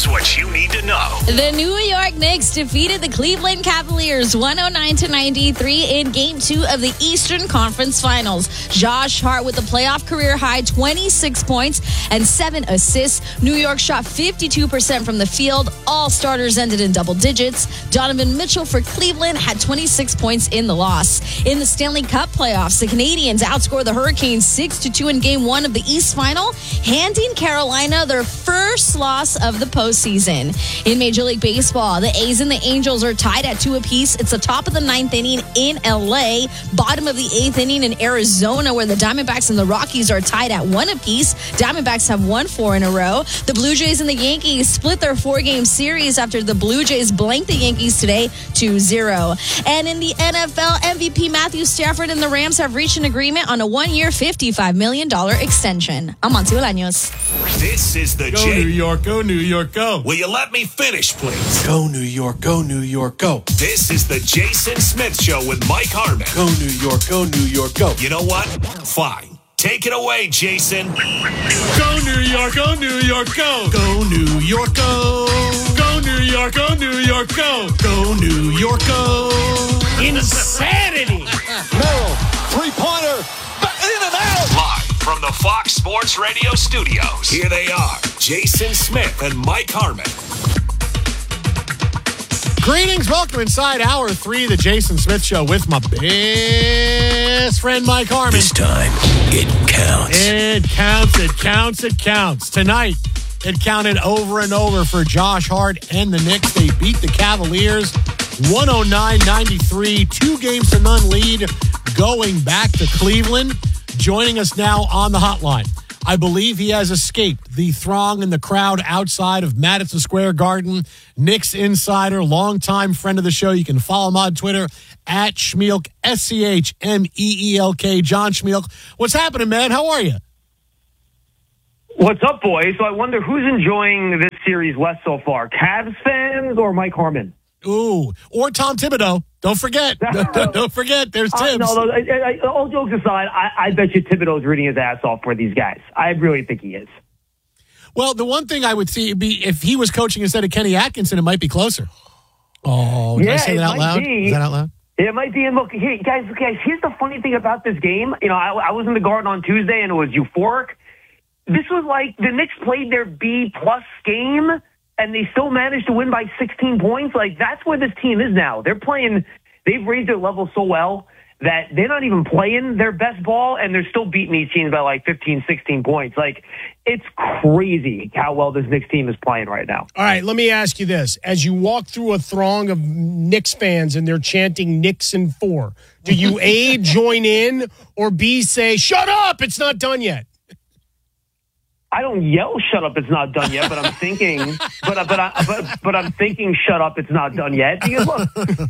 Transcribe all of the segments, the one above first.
Here's what you need to know. The New York Knicks defeated the Cleveland Cavaliers 109-93 in Game 2 of the Eastern Conference Finals. Josh Hart with a playoff career high 26 points and 7 assists. New York shot 52% from the field. All starters ended in double digits. Donovan Mitchell for Cleveland had 26 points in the loss. In the Stanley Cup playoffs, the Canadians outscored the Hurricanes 6-2 in Game 1 of the East Final, handing Carolina their first loss of the postseason. In Major League Baseball, the A's and the Angels are tied at 2 apiece. It's the top of the 9th inning in LA, bottom of the 8th inning in Arizona, where the Diamondbacks and the Rockies are tied at 1 apiece. Diamondbacks have won 4 in a row. The Blue Jays and the Yankees split their 4-game series after the Blue Jays blanked the Yankees today 2-0. And in the NFL, MVP Matthew Stafford and the Rams have reached an agreement on a 1-year, $55 million extension. I'm Monty Bolaños. This is the Go New York, go New York, go. Will you let me finish, please? Go New York, go New York, go. This is the Jason Smith Show with Mike Harmon. Go New York, go New York, go. You know what? Fine. Take it away, Jason. Go New York, go New York, go. Go New York, go. Go New York, go New York, go. Go New York, go. Insanity. Merrill, three-pointer, in and out. Live from the Fox Sports Radio studios. Here they are, Jason Smith and Mike Harmon. Greetings, welcome inside Hour 3 of the Jason Smith Show with my best friend Mike Harmon. This time, it counts. It counts, it counts, it counts. Tonight, it counted over and over for Josh Hart and the Knicks. They beat the Cavaliers 109-93, 2-0 lead going back to Cleveland. Joining us now on the hotline, I believe he has escaped the throng and the crowd outside of Madison Square Garden. Knicks insider, longtime friend of the show. You can follow him on Twitter at Schmeelk, SCHMEELK, John Schmeelk. What's happening, man? How are you? What's up, boys? So I wonder who's enjoying this series less so far, Cavs fans or Mike Harmon? Ooh, or Tom Thibodeau. Don't forget. Don't forget. There's Tibbs. No, all jokes aside, I bet you Thibodeau's reading his ass off for these guys. I really think he is. Well, the one thing I would see be if he was coaching instead of Kenny Atkinson, it might be closer. Oh, did I say that out loud? Is that out loud? It might be. And look, hey, guys, here's the funny thing about this game. You know, I was in the Garden on Tuesday, and it was euphoric. This was like the Knicks played their B-plus game, and they still managed to win by 16 points. Like, that's where this team is now. They've raised their level so well that they're not even playing their best ball, and they're still beating these teams by like 15, 16 points. Like, it's crazy how well this Knicks team is playing right now. All right, let me ask you this. As you walk through a throng of Knicks fans and they're chanting Knicks in 4, do you A, join in, or B, say, shut up, it's not done yet? I don't yell "shut up, it's not done yet," but I'm thinking, but I'm thinking "shut up, it's not done yet." Because look,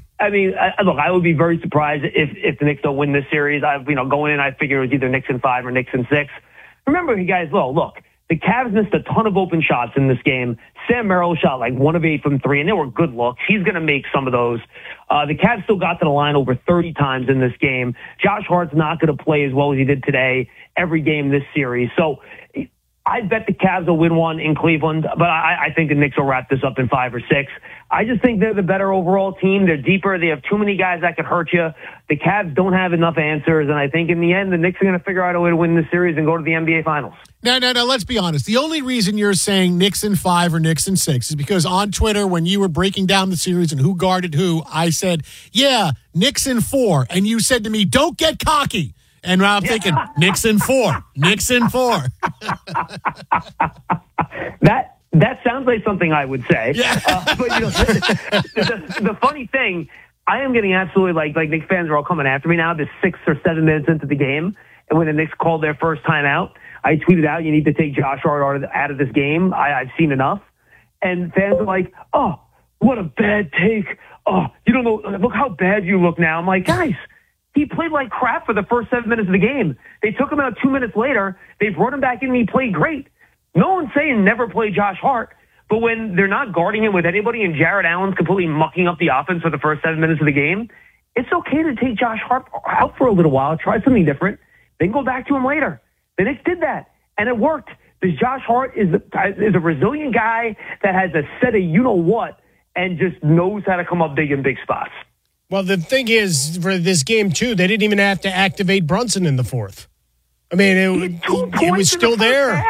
I would be very surprised if the Knicks don't win this series. Going in, I figured it was either Knicks in 5 or Knicks in 6. Remember, you guys, look, the Cavs missed a ton of open shots in this game. Sam Merrill shot like 1 of 8 from 3, and they were good looks. He's going to make some of those. The Cavs still got to the line over 30 times in this game. Josh Hart's not going to play as well as he did today every game this series. So I bet the Cavs will win one in Cleveland, but I think the Knicks will wrap this up in 5 or 6. I just think they're the better overall team. They're deeper. They have too many guys that could hurt you. The Cavs don't have enough answers, and I think in the end, the Knicks are going to figure out a way to win this series and go to the NBA Finals. No, let's be honest. The only reason you're saying Knicks in 5 or Knicks in 6 is because on Twitter, when you were breaking down the series and who guarded who, I said, yeah, Knicks in 4. And you said to me, don't get cocky. And now I'm thinking, Knicks in 4. Knicks in 4. That sounds like something I would say. Yeah. But the funny thing, I am getting absolutely like Knicks fans are all coming after me now. This 6 or 7 minutes into the game, and when the Knicks called their first timeout, I tweeted out, "You need to take Josh Hart out of this game. I've seen enough." And fans are like, "Oh, what a bad take. Oh, you don't know. Look how bad you look now." I'm like, guys. He played like crap for the first 7 minutes of the game. They took him out 2 minutes later. They've brought him back in, and he played great. No one's saying never play Josh Hart, but when they're not guarding him with anybody and Jared Allen's completely mucking up the offense for the first 7 minutes of the game, it's okay to take Josh Hart out for a little while, try something different, then go back to him later. The Knicks did that, and it worked. This Josh Hart is a resilient guy that has a set of you-know-what and just knows how to come up big in big spots. Well, the thing is, for this game, too, they didn't even have to activate Brunson in the fourth. I mean, it was still there.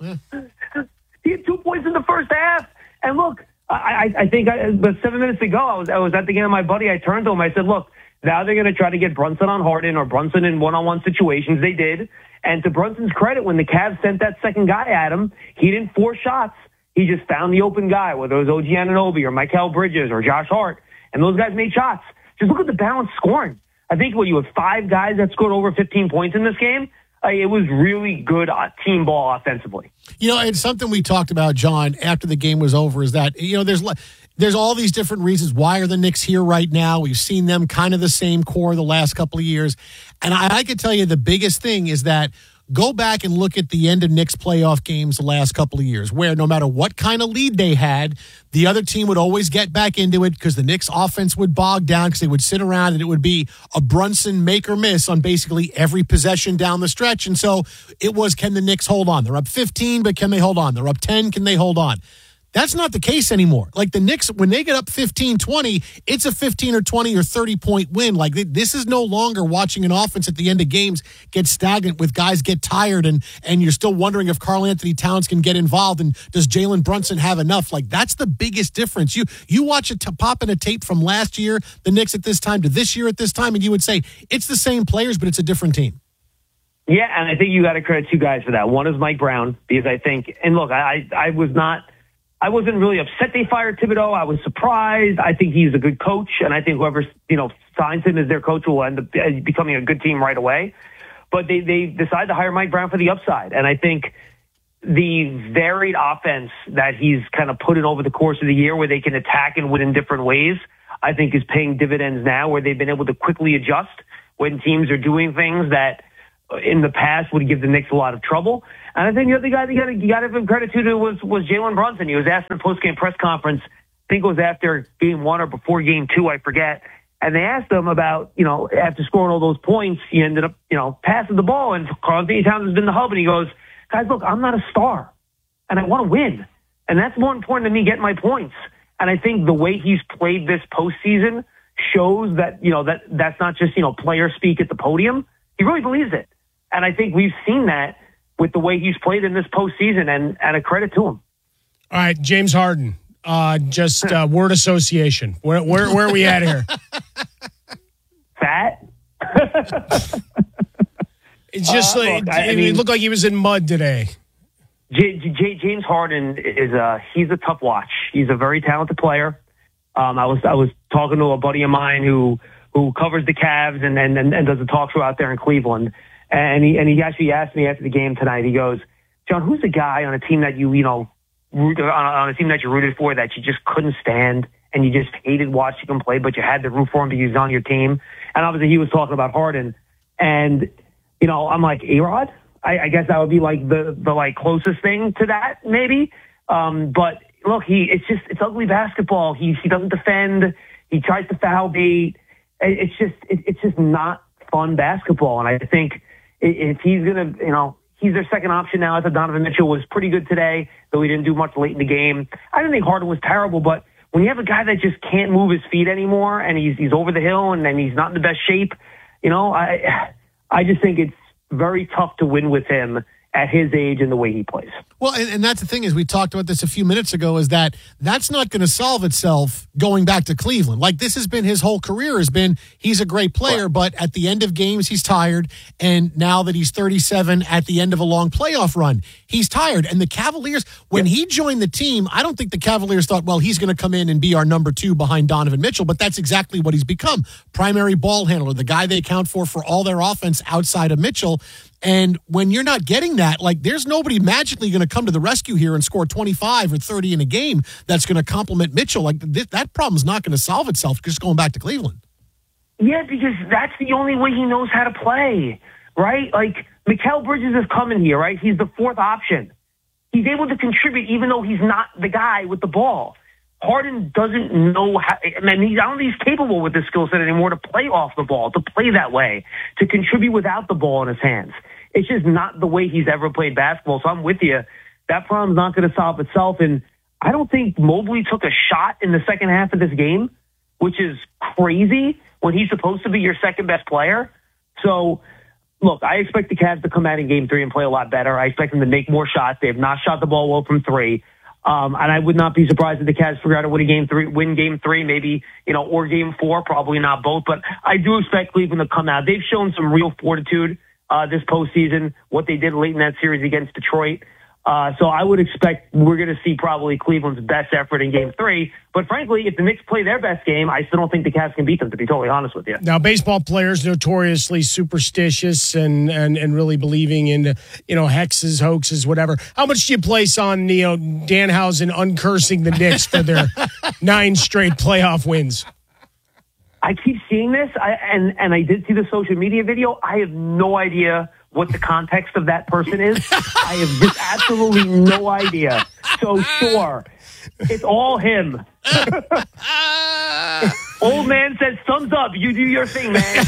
He had 2 points in the first half. And look, I think but 7 minutes ago, I was at the game with my buddy. I turned to him. I said, look, now they're going to try to get Brunson on Harden or Brunson in one-on-one situations. They did. And to Brunson's credit, when the Cavs sent that second guy at him, he didn't force shots. He just found the open guy, whether it was OG Anunoby or Mikal Bridges or Josh Hart. And those guys made shots. Just look at the balanced scoring. I think you had 5 guys that scored over 15 points in this game. It was really good team ball offensively. It's something we talked about, John, after the game was over, is that, there's all these different reasons. Why are the Knicks here right now? We've seen them kind of the same core the last couple of years. And I could tell you the biggest thing is that go back and look at the end of Knicks playoff games the last couple of years, where no matter what kind of lead they had, the other team would always get back into it because the Knicks offense would bog down because they would sit around and it would be a Brunson make or miss on basically every possession down the stretch. And so it was, can the Knicks hold on? They're up 15, but can they hold on? They're up 10, can they hold on? That's not the case anymore. Like the Knicks, when they get up 15-20, it's a 15 or 20 or 30-point win. Like this is no longer watching an offense at the end of games get stagnant with guys get tired and you're still wondering if Karl Anthony Towns can get involved and does Jalen Brunson have enough? Like that's the biggest difference. You watch it pop in a tape from last year, the Knicks at this time to this year at this time, and you would say it's the same players, but it's a different team. Yeah, and I think you got to credit 2 guys for that. One is Mike Brown, because I think, and look, I wasn't really upset they fired Thibodeau. I was surprised. I think he's a good coach, and I think whoever signs him as their coach will end up becoming a good team right away. But they decided to hire Mike Brown for the upside, and I think the varied offense that he's kind of put in over the course of the year, where they can attack and win in different ways, I think is paying dividends now, where they've been able to quickly adjust when teams are doing things that in the past would give the Knicks a lot of trouble. And I think the other guy you got to give him credit to was Jalen Brunson. He was asked in a post-game press conference, I think it was after game 1 or before game 2, I forget. And they asked him about, after scoring all those points, he ended up, passing the ball. And Karl Anthony Towns has been the hub. And he goes, guys, look, I'm not a star. And I want to win. And that's more important than me getting my points. And I think the way he's played this postseason shows that, that's not just, player speak at the podium. He really believes it. And I think we've seen that with the way he's played in this postseason, and a credit to him. All right, James Harden, just word association. Where are we at here? Fat? It's just it looked like he was in mud today. James Harden he's a tough watch. He's a very talented player. I was talking to a buddy of mine who covers the Cavs and does a talk show out there in Cleveland. And he actually asked me after the game tonight, he goes, John, who's the guy on a team that on a team that you rooted for that you just couldn't stand and you just hated watching him play, but you had to root for him because he was on your team? And obviously he was talking about Harden. And, I'm like, A-Rod? I guess that would be like the closest thing to that, maybe. But look, it's ugly basketball. He doesn't defend. He tries to foul bait. It's just not fun basketball. And I think if he's going to, he's their second option now. I thought Donovan Mitchell was pretty good today, though he didn't do much late in the game. I didn't think Harden was terrible, but when you have a guy that just can't move his feet anymore and he's over the hill and then he's not in the best shape, I just think it's very tough to win with him at his age and the way he plays. Well, and that's the thing is we talked about this a few minutes ago is that's not going to solve itself going back to Cleveland. Like this has been his whole career he's a great player, but at the end of games, he's tired. And now that he's 37 at the end of a long playoff run, he's tired. And the Cavaliers, when he joined the team, I don't think the Cavaliers thought, well, he's going to come in and be our number 2 behind Donovan Mitchell, but that's exactly what he's become. Primary ball handler, the guy they account for all their offense outside of Mitchell. And when you're not getting that, like there's nobody magically going to come to the rescue here and score 25 or 30 in a game that's going to complement Mitchell. Like that problem's not going to solve itself just going back to Cleveland. Yeah, because that's the only way he knows how to play, right? Like Mikal Bridges is coming here, right? He's the 4th option. He's able to contribute even though he's not the guy with the ball. Harden doesn't know how. I don't think he's capable with this skill set anymore to play off the ball, to play that way, to contribute without the ball in his hands. It's just not the way he's ever played basketball. So I'm with you. That problem's not going to solve itself. And I don't think Mobley took a shot in the second half of this game, which is crazy when he's supposed to be your second best player. So, look, I expect the Cavs to come out in Game 3 and play a lot better. I expect them to make more shots. They have not shot the ball well from 3. And I would not be surprised if the Cavs figure out to win Game 3, maybe, or Game 4, probably not both. But I do expect Cleveland to come out. They've shown some real fortitude this postseason, what they did late in that series against Detroit. So I would expect we're going to see probably Cleveland's best effort in Game 3. But frankly, if the Knicks play their best game, I still don't think the Cavs can beat them, to be totally honest with you. Now, baseball players notoriously superstitious and really believing in, hexes, hoaxes, whatever. How much do you place on, Danhausen uncursing the Knicks for their 9 straight playoff wins? I keep seeing this, and I did see the social media video. I have no idea what the context of that person is. I have just absolutely no idea. So sure, it's all him. Old man says, thumbs up. You do your thing, man.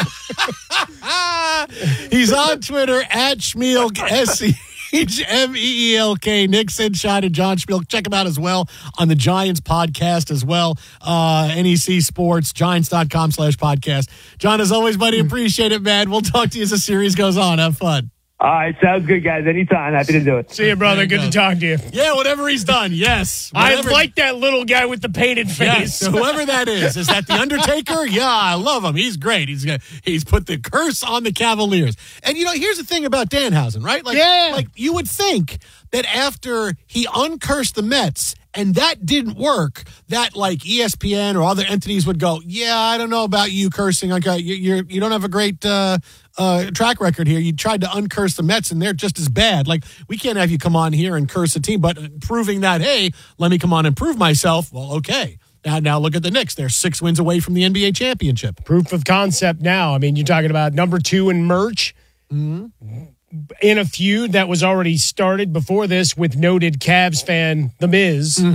He's on Twitter at Schmeelk, SCHMEELK. Nick Senshine and John Schmeelk. Check him out as well on the Giants podcast as well. NEC Sports, Giants.com/podcast. John, as always, buddy, appreciate it, man. We'll talk to you as the series goes on. Have fun. All right, sounds good, guys. Anytime. Happy to do it. See you, brother. Good to talk to you. Yeah, whatever he's done, yes. I like that little guy with the painted face. Yes, so whoever that is that The Undertaker? Yeah, I love him. He's great. He's put the curse on the Cavaliers. And, here's the thing about Danhausen, right? Like you would think that after he uncursed the Mets, and that didn't work, that like ESPN or other entities would go, yeah, I don't know about you cursing. Okay, you don't have a great track record here. You tried to uncurse the Mets, and they're just as bad. Like, we can't have you come on here and curse a team, but proving that, hey, let me come on and prove myself. Well, okay. Now look at the Knicks. They're 6 wins away from the NBA championship. Proof of concept now. I mean, you're talking about number 2 in merch. Mm-hmm. In a feud that was already started before this with noted Cavs fan The Miz.